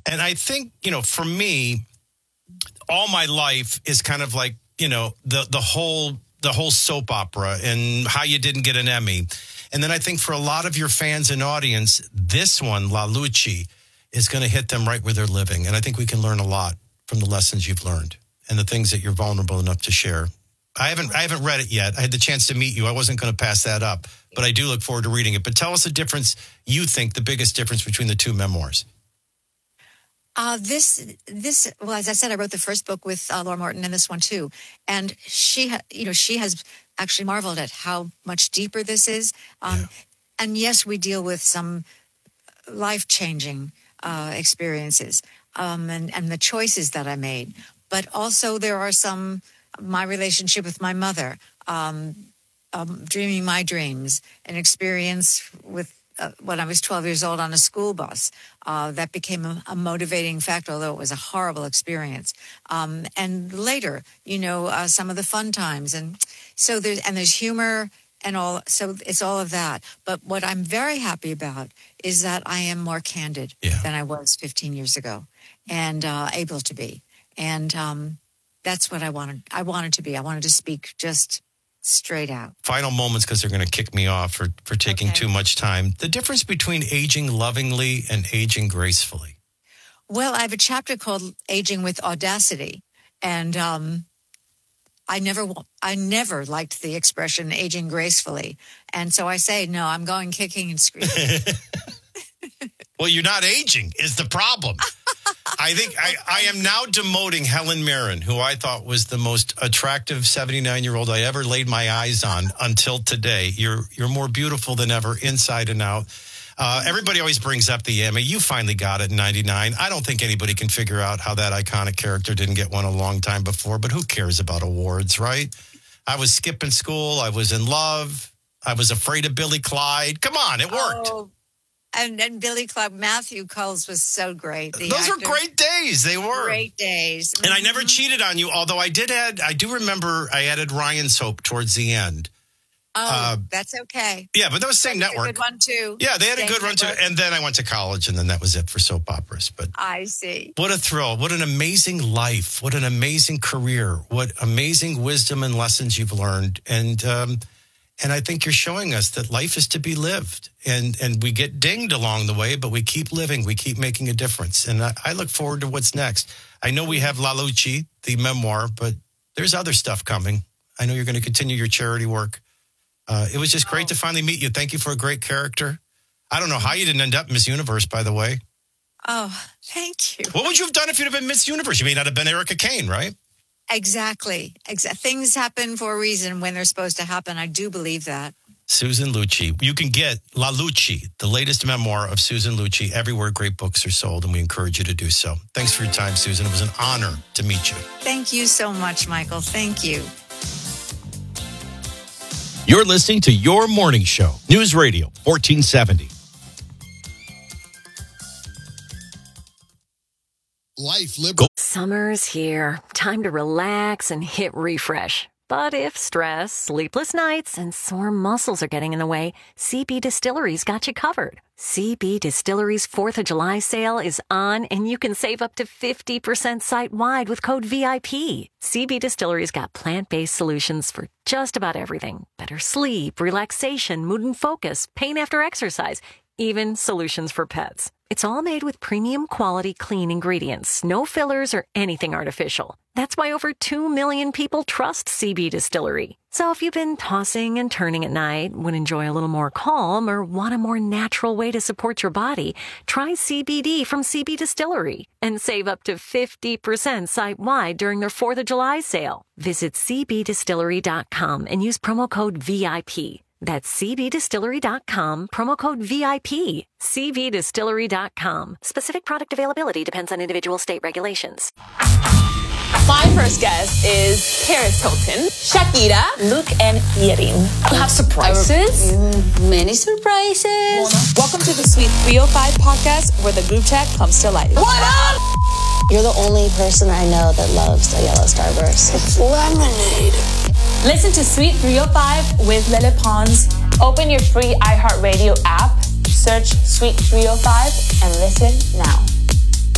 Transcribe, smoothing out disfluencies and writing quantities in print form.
And I think, for me, all my life is kind of like, the whole soap opera and how you didn't get an Emmy. And then I think for a lot of your fans and audience, this one, La Lucci, is going to hit them right where they're living. And I think we can learn a lot from the lessons you've learned and the things that you're vulnerable enough to share. I haven't read it yet. I had the chance to meet you. I wasn't going to pass that up, but I do look forward to reading it. But tell us the difference, you think, the biggest difference between the two memoirs. Well, as I said, I wrote the first book with Laura Morton and this one too. And she has actually marveled at how much deeper this is. And yes, we deal with some life-changing experiences and the choices that I made. But also there are my relationship with my mother, dreaming my dreams, an experience with when I was 12 years old on a school bus. That became a motivating factor, although it was a horrible experience. And later, some of the fun times. And so there's humor and all. So it's all of that. But what I'm very happy about is that I am more candid than I was 15 years ago and able to be. And that's what I wanted. I wanted to be. I wanted to speak just straight out. Final moments, because they're going to kick me off for taking too much time. The difference between aging lovingly and aging gracefully. Well, I have a chapter called Aging with Audacity. And I never liked the expression aging gracefully. And so I say, no, I'm going kicking and screaming. Well, you're not aging is the problem. I think I am now demoting Helen Mirren, who I thought was the most attractive 79-year-old I ever laid my eyes on until today. You're more beautiful than ever, inside and out. Everybody always brings up the Emmy. You finally got it in 99. I don't think anybody can figure out how that iconic character didn't get one a long time before, but who cares about awards, right? I was skipping school. I was in love. I was afraid of Billy Clyde. Come on, it worked. Oh. And Billy Clyde, Matthew Coles was so great. Those were great days. They were. Great days. And I never cheated on you, although I do remember I added Ryan's Hope towards the end. Oh, that's okay. Yeah, but that was the same network. A good one, too. Yeah, they had a good run, too. And then I went to college, and then that was it for soap operas. But I see. What a thrill. What an amazing life. What an amazing career. What amazing wisdom and lessons you've learned. And I think you're showing us that life is to be lived. And we get dinged along the way, but we keep living. We keep making a difference. And I look forward to what's next. I know we have La Lucci, the memoir, but there's other stuff coming. I know you're going to continue your charity work. It was just great to finally meet you. Thank you for a great character. I don't know how you didn't end up Miss Universe, by the way. Oh, thank you. What would you have done if you'd have been Miss Universe? You may not have been Erica Kane, right? Exactly. Things happen for a reason when they're supposed to happen. I do believe that. Susan Lucci. You can get La Lucci, the latest memoir of Susan Lucci, everywhere great books are sold, and we encourage you to do so. Thanks for your time, Susan. It was an honor to meet you. Thank you so much, Michael. Thank you. You're listening to Your Morning Show, News Radio 1470. Summer's here. Time to relax and hit refresh. But if stress, sleepless nights, and sore muscles are getting in the way, CB Distillery's got you covered. CB Distillery's 4th of July sale is on, and you can save up to 50% site-wide with code VIP. CB Distillery's got plant-based solutions for just about everything. Better sleep, relaxation, mood and focus, pain after exercise, even solutions for pets. It's all made with premium quality clean ingredients, no fillers or anything artificial. That's why over 2 million people trust CB Distillery. So if you've been tossing and turning at night, would enjoy a little more calm, or want a more natural way to support your body, try CBD from CB Distillery and save up to 50% site-wide during their 4th of July sale. Visit cbdistillery.com and use promo code VIP. That's cbdistillery.com, promo code VIP. cbdistillery.com. Specific product availability depends on individual state regulations. My first guest is Paris Hilton, Shakira, Luke, and Yerin. You have surprises? Many surprises. Welcome to the Sweet 305 podcast, where the group chat comes to life. What up? You're the only person I know that loves a yellow starburst. It's lemonade. Listen to Sweet 305 with Lele Pons. Open your free iHeartRadio app, search Sweet 305, and listen now.